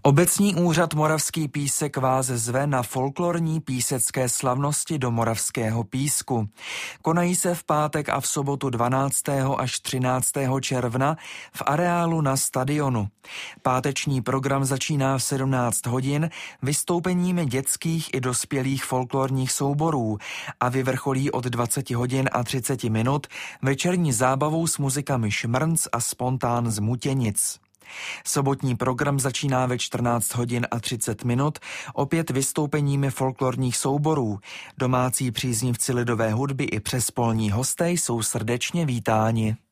Obecní úřad Moravský Písek vás zve na folklorní písecké slavnosti do Moravského Písku. Konají se v pátek a v sobotu 12. až 13. června v areálu na stadionu. Páteční program začíná v 17 hodin vystoupeními dětských i dospělých folklorních souborů a vyvrcholí od 20 hodin a 30 minut večerní zábavou s muzikami Šmrnc a Spontán z Mutěnic. Sobotní program začíná ve 14 hodin a 30 minut, opět vystoupeními folklorních souborů. Domácí příznivci lidové hudby i přespolní hosté jsou srdečně vítáni.